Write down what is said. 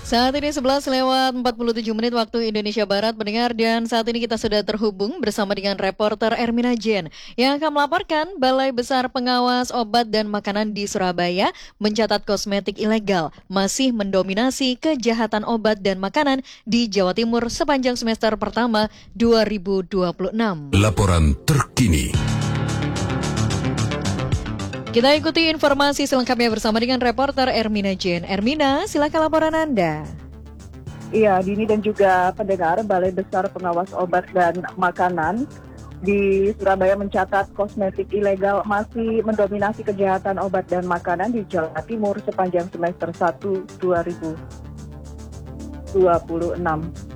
Saat ini 11:47 waktu Indonesia Barat mendengar, dan saat ini kita sudah terhubung bersama dengan reporter Ermina Jen yang akan melaporkan Balai Besar Pengawas Obat dan Makanan di Surabaya mencatat kosmetik ilegal masih mendominasi kejahatan obat dan makanan di Jawa Timur sepanjang semester pertama 2026. Laporan terkini. Kita ikuti informasi selengkapnya bersama dengan reporter Ermina Jen. Ermina, silakan laporan Anda. Iya, Dini dan juga pendengar, Balai Besar Pengawas Obat dan Makanan di Surabaya mencatat kosmetik ilegal masih mendominasi kejahatan obat dan makanan di Jawa Timur sepanjang semester 1 2026.